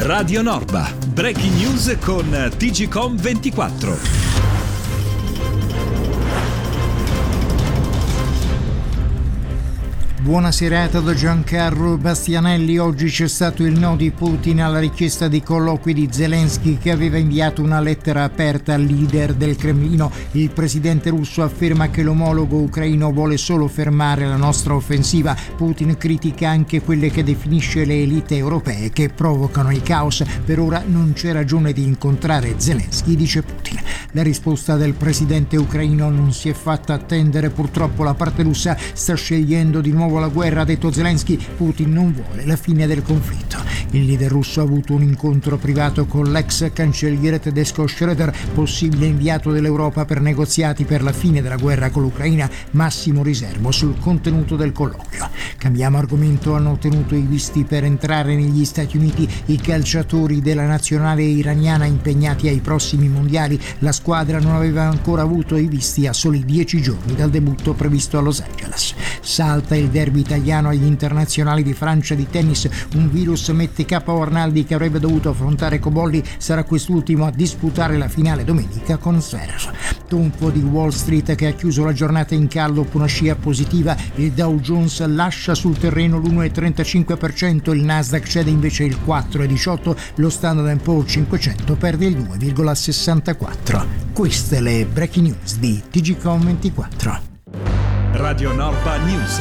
Radio Norba, breaking news con TGCOM24. Buona serata da Giancarlo Bastianelli. Oggi c'è stato il no di Putin alla richiesta di colloqui di Zelensky, che aveva inviato una lettera aperta al leader del Cremlino. Il presidente russo afferma che l'omologo ucraino vuole solo fermare la nostra offensiva. Putin critica anche quelle che definisce le elite europee che provocano il caos. Per ora non c'è ragione di incontrare Zelensky, dice Putin. La risposta del presidente ucraino non si è fatta attendere. Purtroppo la parte russa sta scegliendo di nuovo la guerra, ha detto Zelensky. Putin non vuole la fine del conflitto. Il leader russo ha avuto un incontro privato con l'ex cancelliere tedesco Schröder, possibile inviato dell'Europa per negoziati per la fine della guerra con l'Ucraina. Massimo riservo sul contenuto del colloquio. Cambiamo argomento. Hanno ottenuto i visti per entrare negli Stati Uniti i calciatori della nazionale iraniana impegnati ai prossimi mondiali. La squadra non aveva ancora avuto i visti a soli 10 giorni dal debutto previsto a Los Angeles. Salta il derby italiano agli internazionali di Francia di tennis. Un virus mette KO Arnaldi, che avrebbe dovuto affrontare Cobolli. Sarà quest'ultimo a disputare la finale domenica con Zverev. Tonfo di Wall Street, che ha chiuso la giornata in calo dopo una scia positiva. Il Dow Jones lascia sul terreno l'1,35%, il Nasdaq cede invece il 4,18%, lo Standard & Poor's 500 perde il 2,64%. Queste le breaking news di TGCOM24. Radio Norba News.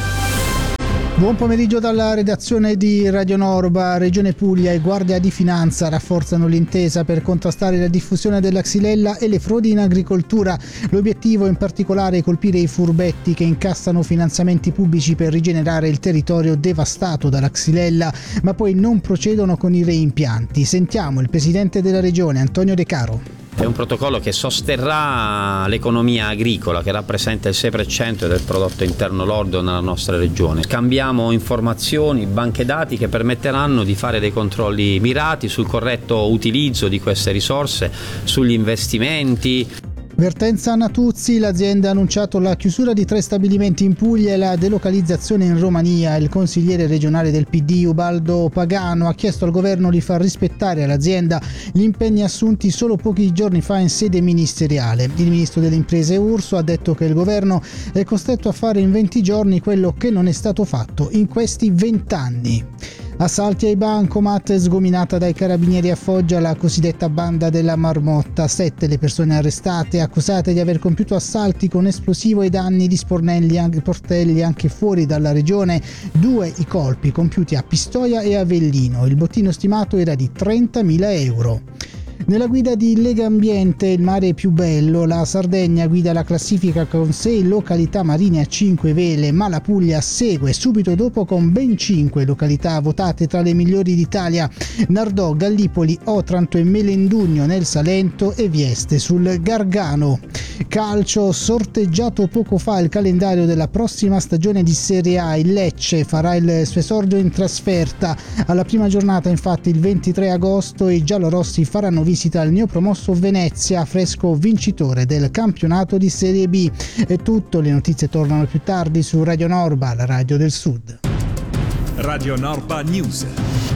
Buon pomeriggio dalla redazione di Radio Norba. Regione Puglia e Guardia di Finanza rafforzano l'intesa per contrastare la diffusione della xylella e le frodi in agricoltura. L'obiettivo in particolare è colpire i furbetti che incassano finanziamenti pubblici per rigenerare il territorio devastato dalla xylella, ma poi non procedono con i reimpianti. Sentiamo il presidente della regione, Antonio De Caro. È un protocollo che sosterrà l'economia agricola, che rappresenta il 6% del prodotto interno lordo nella nostra regione. Scambiamo informazioni, banche dati che permetteranno di fare dei controlli mirati sul corretto utilizzo di queste risorse, sugli investimenti. Vertenza Natuzzi, l'azienda ha annunciato la chiusura di 3 stabilimenti in Puglia e la delocalizzazione in Romania. Il consigliere regionale del PD Ubaldo Pagano ha chiesto al governo di far rispettare all'azienda gli impegni assunti solo pochi giorni fa in sede ministeriale. Il ministro delle imprese Urso ha detto che il governo è costretto a fare in 20 giorni quello che non è stato fatto in questi 20 anni. Assalti ai bancomat, sgominata dai carabinieri a Foggia la cosiddetta banda della marmotta. 7 le persone arrestate, accusate di aver compiuto assalti con esplosivo ai danni di sportelli anche fuori dalla regione. 2 i colpi compiuti a Pistoia e Avellino. Il bottino stimato era di 30.000 euro. Nella guida di Legambiente, il mare è più bello, la Sardegna guida la classifica con 6 località marine a 5 vele, ma la Puglia segue subito dopo con ben 5 località votate tra le migliori d'Italia: Nardò, Gallipoli, Otranto e Melendugno nel Salento e Vieste sul Gargano. Calcio, sorteggiato poco fa il calendario della prossima stagione di Serie A. Il Lecce farà il suo esordio in trasferta. Alla prima giornata, infatti, il 23 agosto, i giallorossi faranno visita al neopromosso Venezia, fresco vincitore del campionato di Serie B. È tutto, le notizie tornano più tardi su Radio Norba, la radio del Sud. Radio Norba News.